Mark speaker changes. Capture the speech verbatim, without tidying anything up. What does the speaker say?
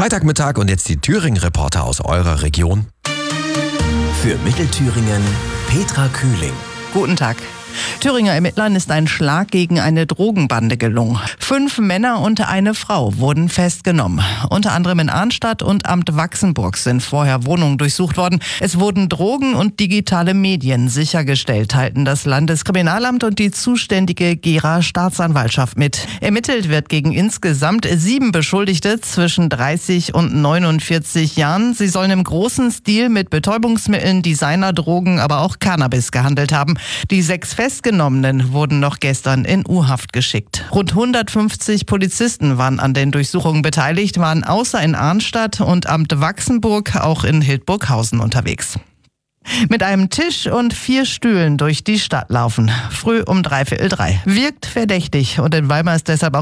Speaker 1: Freitagmittag und jetzt die Thüringen-Reporter aus eurer Region.
Speaker 2: Für Mittelthüringen Petra Kühling.
Speaker 3: Guten Tag. Thüringer Ermittlern ist ein Schlag gegen eine Drogenbande gelungen. Fünf Männer und eine Frau wurden festgenommen. Unter anderem in Arnstadt und Amt Wachsenburg sind vorher Wohnungen durchsucht worden. Es wurden Drogen und digitale Medien sichergestellt, teilten das Landeskriminalamt und die zuständige Gera Staatsanwaltschaft mit. Ermittelt wird gegen insgesamt sieben Beschuldigte zwischen dreißig und neunundvierzig Jahren. Sie sollen im großen Stil mit Betäubungsmitteln, Designerdrogen, aber auch Cannabis gehandelt haben. Die sechs Festgenommenen wurden noch gestern in U-Haft geschickt. Rund hundertfünfzig Polizisten waren an den Durchsuchungen beteiligt, waren außer in Arnstadt und Amt Wachsenburg auch in Hildburghausen unterwegs. Mit einem Tisch und vier Stühlen durch die Stadt laufen. Früh um dreiviertel drei. Wirkt verdächtig und in Weimar ist deshalb auch